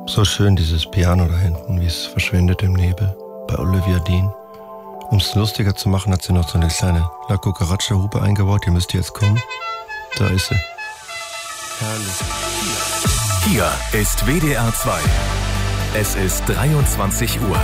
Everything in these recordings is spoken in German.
So schön dieses Piano da hinten, wie es verschwindet im Nebel, bei Olivia Dean. Um es lustiger zu machen, hat sie noch so eine kleine La Cucaracha-Hupe eingebaut, die müsste jetzt kommen. Da ist sie. Herrlich. Hier ist WDR 2. Es ist 23 Uhr.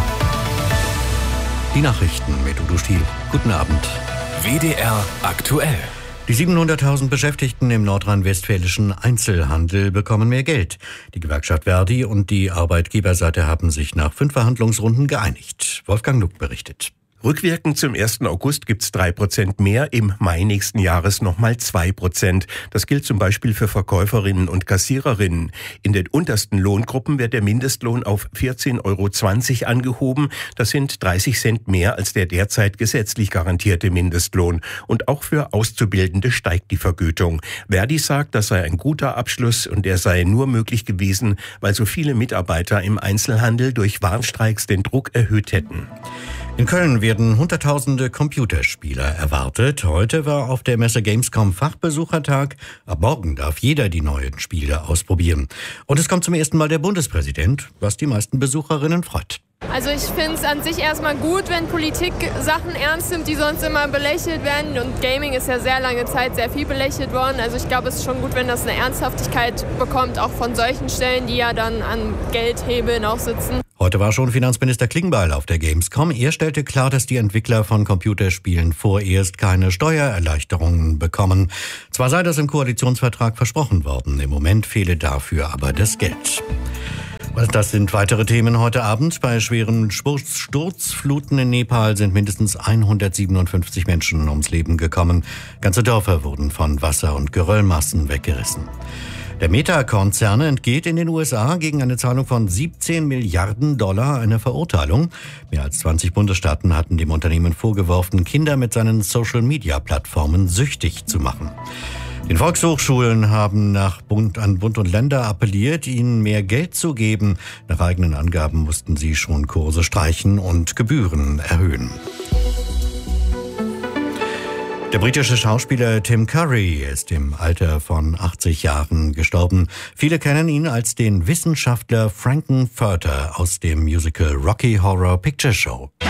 Die Nachrichten mit Udo Stiel. Guten Abend. WDR aktuell. Die 700.000 Beschäftigten im nordrhein-westfälischen Einzelhandel bekommen mehr Geld. Die Gewerkschaft Verdi und die Arbeitgeberseite haben sich nach 5 Verhandlungsrunden geeinigt. Wolfgang Luck berichtet. Rückwirkend zum 1. August gibt's 3% mehr, im Mai nächsten Jahres nochmal 2%. Das gilt zum Beispiel für Verkäuferinnen und Kassiererinnen. In den untersten Lohngruppen wird der Mindestlohn auf 14,20 € angehoben. Das sind 30 Cent mehr als der derzeit gesetzlich garantierte Mindestlohn. Und auch für Auszubildende steigt die Vergütung. Verdi sagt, das sei ein guter Abschluss und der sei nur möglich gewesen, weil so viele Mitarbeiter im Einzelhandel durch Warnstreiks den Druck erhöht hätten. In Köln werden Hunderttausende Computerspieler erwartet. Heute war auf der Messe Gamescom Fachbesuchertag. Ab morgen darf jeder die neuen Spiele ausprobieren. Und es kommt zum ersten Mal der Bundespräsident, was die meisten Besucherinnen freut. Also ich finde es an sich erstmal gut, wenn Politik Sachen ernst nimmt, die sonst immer belächelt werden. Und Gaming ist ja sehr lange Zeit sehr viel belächelt worden. Also ich glaube, es ist schon gut, wenn das eine Ernsthaftigkeit bekommt, auch von solchen Stellen, die ja dann an Geldhebeln auch sitzen. Heute war schon Finanzminister Klingbeil auf der Gamescom. Er stellte klar, dass die Entwickler von Computerspielen vorerst keine Steuererleichterungen bekommen. Zwar sei das im Koalitionsvertrag versprochen worden, im Moment fehle dafür aber das Geld. Das sind weitere Themen heute Abend. Bei schweren Sturzfluten in Nepal sind mindestens 157 Menschen ums Leben gekommen. Ganze Dörfer wurden von Wasser- und Geröllmassen weggerissen. Der Meta-Konzern entgeht in den USA gegen eine Zahlung von 17 Milliarden Dollar eine Verurteilung. Mehr als 20 Bundesstaaten hatten dem Unternehmen vorgeworfen, Kinder mit seinen Social-Media-Plattformen süchtig zu machen. Die Volkshochschulen haben an Bund und Länder appelliert, ihnen mehr Geld zu geben. Nach eigenen Angaben mussten sie schon Kurse streichen und Gebühren erhöhen. Der britische Schauspieler Tim Curry ist im Alter von 80 Jahren gestorben. Viele kennen ihn als den Wissenschaftler Frank-N-Furter aus dem Musical Rocky Horror Picture Show.